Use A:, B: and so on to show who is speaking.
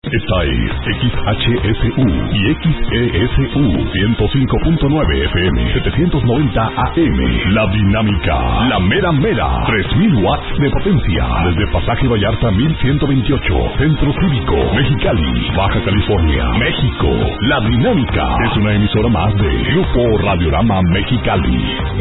A: Esta es XHSU y XESU 105.9 FM, 790 AM. La Dinámica, la mera mera, 3000 watts de potencia. Desde Pasaje Vallarta 1128, Centro Cívico, Mexicali, Baja California, México. La Dinámica es una emisora más de Grupo Radiorama Mexicali.